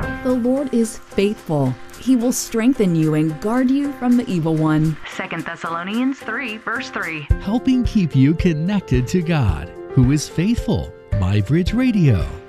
The Lord is faithful. He will strengthen you and guard you from the evil one. 2 Thessalonians 3, verse 3. Helping keep you connected to God, who is faithful. MyBridge Radio.